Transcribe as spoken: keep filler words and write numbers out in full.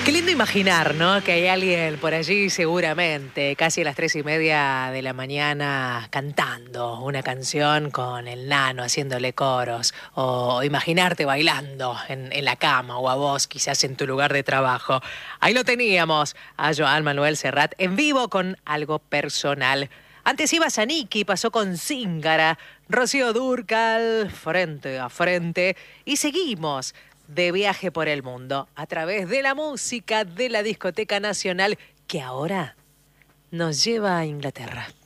Qué lindo imaginar, ¿no? Que hay alguien por allí seguramente, casi a las tres y media de la mañana, cantando una canción con el nano, haciéndole coros. O imaginarte bailando en, en la cama o a vos, quizás en tu lugar de trabajo. Ahí lo teníamos, a Joan Manuel Serrat, en vivo con algo personal. Antes iba Zanicki, pasó con Zíngara, Rocío Dúrcal, frente a frente. Y seguimos de viaje por el mundo a través de la música de la Discoteca Nacional, que ahora nos lleva a Inglaterra.